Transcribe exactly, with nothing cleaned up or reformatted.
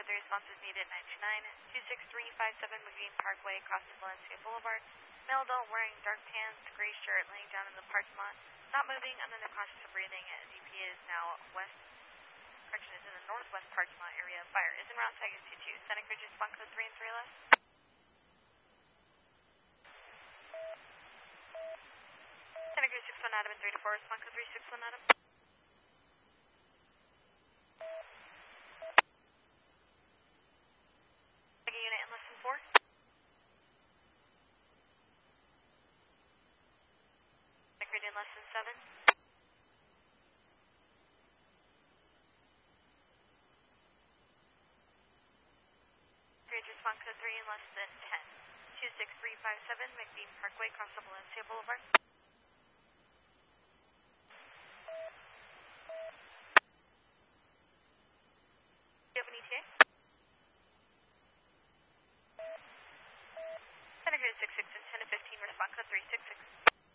three responses needed, nine two nine, two six three five seven McGee Parkway, across the Valencia Boulevard. Male adult wearing dark pants, gray shirt, laying down in the parking lot, not moving, under the conscious of breathing. D P is now west, correction is in the northwest parking lot area. Fire is en route, Tigers two two. Santa Cruz, respond code three and three left. Santa Cruz six one Adam and three to four, respond code three six one Adam. Second unit in less than four. Santa Cruz in less than seven. Respond code three in less than ten. two six three five seven McBean Parkway, across the Valencia Boulevard. Do you have an E T A? Santa Cruz six six and ten to fifteen, respond code three six six.